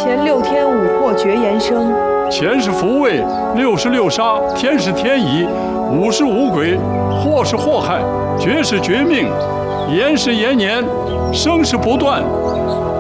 前6天五祸绝言生， 前是福位，66杀，天是天乙，午是午鬼，祸是祸害，绝是绝命，言是延年，生是不断。